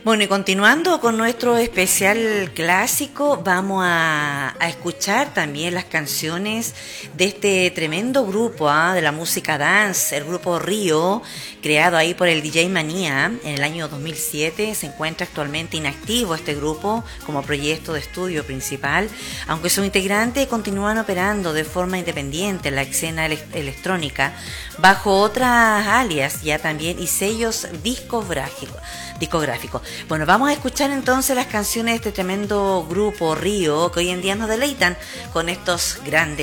Bueno, y continuando con nuestro especial clásico, vamos a escuchar también las canciones de este tremendo grupo de la música dance, el grupo Río, creado ahí por el DJ Manía en el año 2007. Se encuentra actualmente inactivo este grupo como proyecto de estudio principal, aunque sus integrantes continúan operando de forma independiente en la escena electrónica, bajo otras alias ya también y sellos discográficos. Bueno, vamos a escuchar entonces las canciones de este tremendo grupo Río, que hoy en día nos deleitan con estos grandes